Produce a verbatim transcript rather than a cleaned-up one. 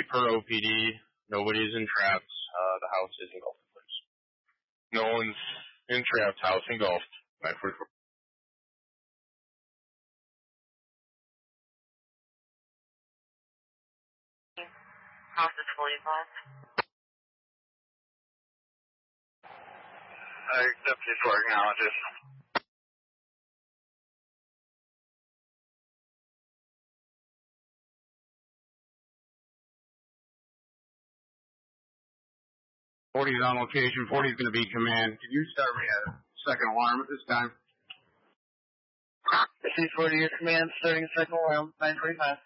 per O P D. Nobody's entrapped. Uh, the house is engulfed, please. No one's entrapped. House engulfed. nine forty-four. House is fully engulfed. I accept his work now. Just. forty's on location. forty's going to be command. Can you start me a second alarm at this time? C forty, your command, starting second alarm, nine forty-five.